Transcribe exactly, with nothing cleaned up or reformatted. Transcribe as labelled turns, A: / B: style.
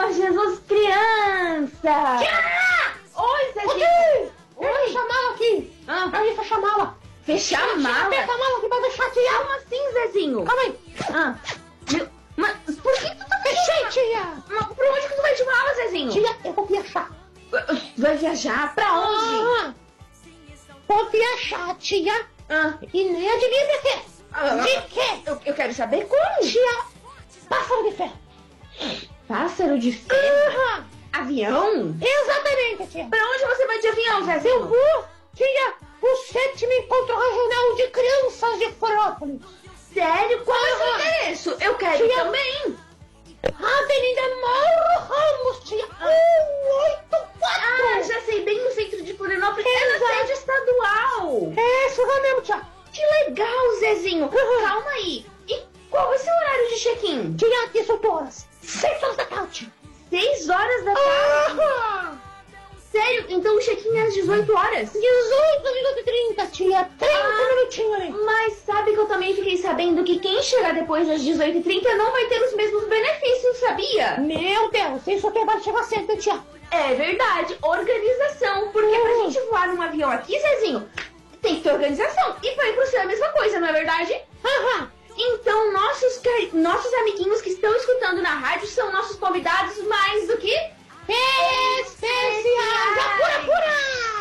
A: Senhor Jesus criança!
B: Tia!
A: Oi, Zezinho!
B: Oi!
A: Oi!
B: Eu fechar a mala aqui!
A: Ah.
B: Aí, fecha a mala!
A: Fechar a mala?
B: Fecha a mala aqui pra deixar, tia!
A: Como assim, Zezinho?
B: Calma aí!
A: Ah, meu, mas por que tu tá
B: Fechei, tia!
A: Mas por onde que tu vai de mala, Zezinho?
B: Tia, eu vou viajar!
A: Vai viajar? Pra onde?
B: Ah, vou viajar, tia!
A: Ah,
B: E nem adivinha de quê?
A: ah,
B: De quê?
A: eu, eu quero saber como.
B: Tia! Pássaro de ferro!
A: Pássaro de ferro?
B: Aham!
A: Avião?
B: Exatamente, tia!
A: Pra onde você vai de avião, Zezinho?
B: Eu vou, tia, o sétimo encontro regional de crianças de Florianópolis!
A: Sério? Qual é o seu
B: Aham.
A: endereço? Eu quero
B: Tia.
A: também.
B: Avenida Mauro Ramos, tia! um oito quatro!
A: Ah, já sei, bem no centro de Florianópolis. É na
B: Exato.
A: sede estadual.
B: É, isso lá mesmo, tia!
A: Que legal, Zezinho.
B: Uhum.
A: Calma aí. E qual vai ser o horário de check-in?
B: Tia, dezoito horas! seis horas da tarde!
A: Seis horas da tarde?
B: Aham!
A: Sério? Então o check-in é às dezoito horas?
B: dezoito minutos e trinta, tia! trinta
A: Ah.
B: minutinhos aí!
A: Mas sabe que eu também fiquei sabendo que quem chegar depois das dezoito e trinta não vai ter os mesmos benefícios, sabia?
B: Meu Deus, isso aqui vai chegar cedo, tia!
A: É verdade, organização. Porque pra
B: Uhum.
A: gente voar num avião aqui, Zezinho, tem que ter organização. E pra ir pro céu é a mesma coisa, não é verdade?
B: Aham!
A: Então, nossos, cari- nossos amiguinhos que estão escutando na rádio são nossos convidados mais do que...
B: Especiais! Apura, apura!